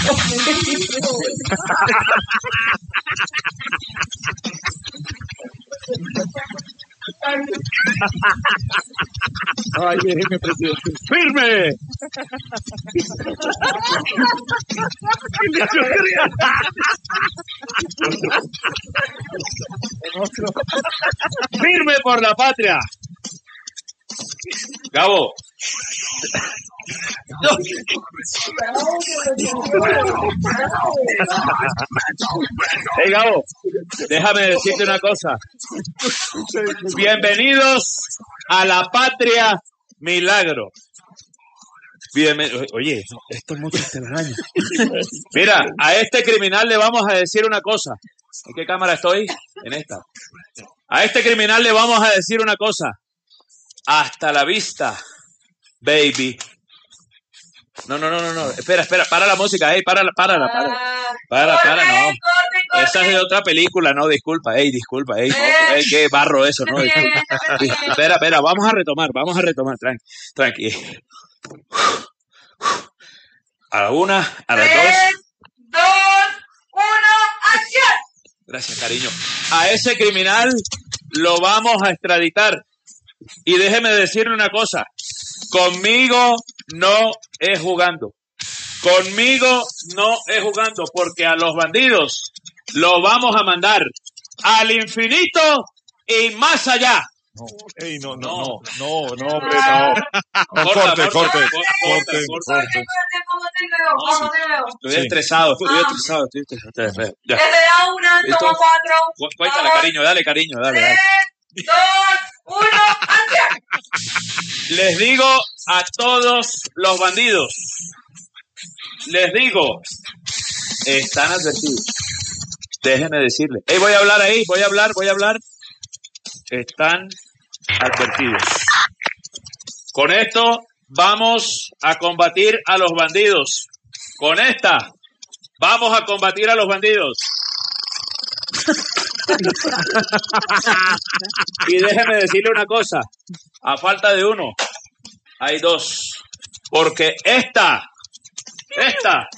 Ay, déjeme, presidente. ¡Firme! ¡Firme por la patria! Gabo. Hey, Gabo, déjame decirte una cosa. Bienvenidos a la patria milagro. Oye, esto es mucho telaraña. Mira, a este criminal le vamos a decir una cosa. ¿En qué cámara estoy? En esta. A este criminal le vamos a decir una cosa. Hasta la vista, baby. No. Espera. Para la música, para, no. Esa es de otra película, no, disculpa, disculpa, qué barro eso, no, disculpa. Espera, vamos a retomar, tranqui. A la una, a las 3, 2, 1, ¡acción! Gracias, cariño. A ese criminal lo vamos a extraditar. Y déjeme decirle una cosa. Conmigo no es jugando. Porque a los bandidos los vamos a mandar al infinito y más allá. No, hombre, no. Corte. Estoy estresado. Ya. Desde la 1, toma 4. Cuéntale, cariño, dale. 3, 2, 1, ¡acción! Les digo a todos los bandidos. Están advertidos. Déjenme decirles. Voy a hablar. Están advertidos. Con esto vamos a combatir a los bandidos. Con esta vamos a combatir a los bandidos. Y déjeme decirle una cosa. A falta de uno, hay dos. Porque esta